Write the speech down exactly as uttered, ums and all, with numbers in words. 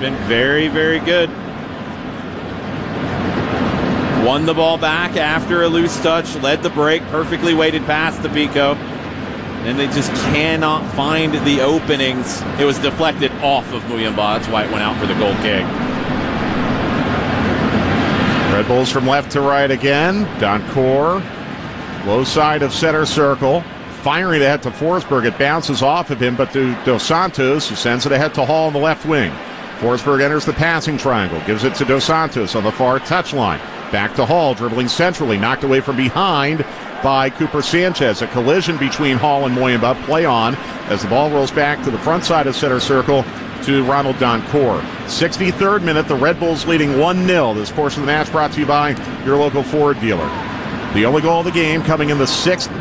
been very, very good. Won the ball back after a loose touch, led the break, perfectly weighted pass to Pico. And they just cannot find the openings. It was deflected off of Muyumba. That's why it went out for the goal kick. Red Bulls from left to right again. Doncourt, low side of center circle. Firing ahead to Forsberg. It bounces off of him, but to Dos Santos, who sends it ahead to Hall on the left wing. Forsberg enters the passing triangle, gives it to Dos Santos on the far touchline. Back to Hall, dribbling centrally, knocked away from behind by Cooper Sanchez. A collision between Hall and Muyumba. Play on as the ball rolls back to the front side of center circle to Ronald Doncourt. sixty-third minute, the Red Bulls leading one nil. This portion of the match brought to you by your local Ford dealer. The only goal of the game coming in the sixth